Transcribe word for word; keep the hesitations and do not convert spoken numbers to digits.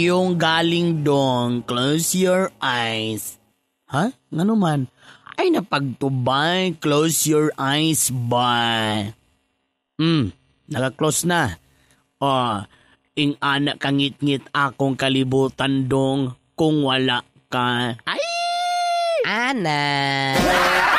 Yung galing dong, close your eyes. Ha? Nga naman? Ay napagtubay, close your eyes ba? Hmm, naka-close na. Oh, ing anak kangit-ngit akong kalibutan dong kung wala ka. Ay! Ana!